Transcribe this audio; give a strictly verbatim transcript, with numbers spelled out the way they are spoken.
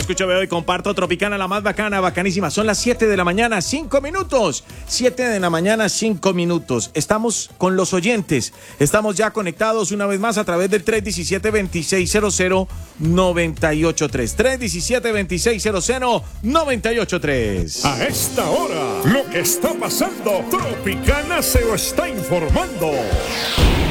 escucho, veo y comparto. Tropicana, la más bacana, bacanísima. Son las siete de la mañana, cinco minutos. siete de la mañana, cinco minutos. Estamos con los oyentes. Estamos ya conectados una vez más a través del tres uno siete, dos seis cero cero, nueve ocho tres. tres uno siete, dos seis cero cero, nueve ocho tres. A esta hora, lo que está pasando, Tropicana se lo está informando.